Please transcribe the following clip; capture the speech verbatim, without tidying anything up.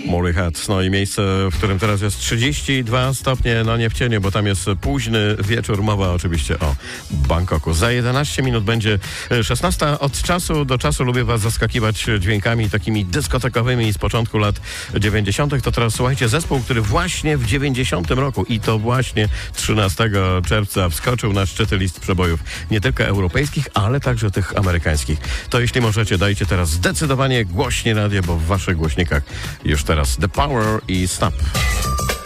Murray Head. No i miejsce, w którym teraz jest trzydzieści dwa stopnie, no nie w cieniu, bo tam jest późny wieczór. Mowa oczywiście o Bangkoku. Za jedenaście minut będzie szesnasta. Od czasu do czasu lubię was zaskakiwać dźwiękami takimi dyskotekowymi z początku lat dziewięćdziesiątych. To teraz słuchajcie, zespół, który właśnie w dziewięćdziesiątym roku i to właśnie trzynastego czerwca wskoczył na szczyty list przebojów nie tylko europejskich, ale także tych amerykańskich. To jeśli możecie, dajcie teraz zdecydowanie głośniej radio, bo w waszych głośnikach już teraz The Power i Stop.